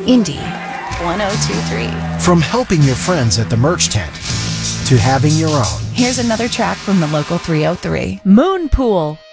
Indy 1023. From helping your friends at the merch tent to having your own. Here's another track from the local 303. Moon Pool.